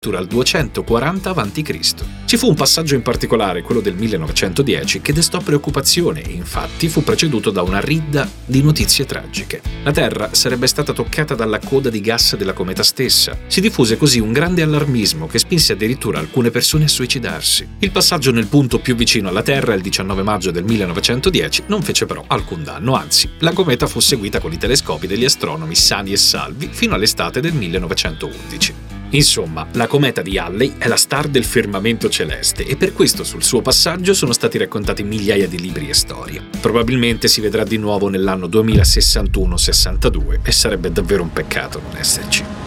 al 240 a.C. Ci fu un passaggio in particolare, quello del 1910, che destò preoccupazione e infatti fu preceduto da una ridda di notizie tragiche. La Terra sarebbe stata toccata dalla coda di gas della cometa stessa. Si diffuse così un grande allarmismo che spinse addirittura alcune persone a suicidarsi. Il passaggio nel punto più vicino alla Terra, il 19 maggio del 1910, non fece però alcun danno, anzi, la cometa fu seguita con i telescopi degli astronomi sani e salvi fino all'estate del 1911. Insomma, la cometa di Halley è la star del firmamento celeste e per questo sul suo passaggio sono stati raccontati migliaia di libri e storie. Probabilmente si vedrà di nuovo nell'anno 2061-62 e sarebbe davvero un peccato non esserci.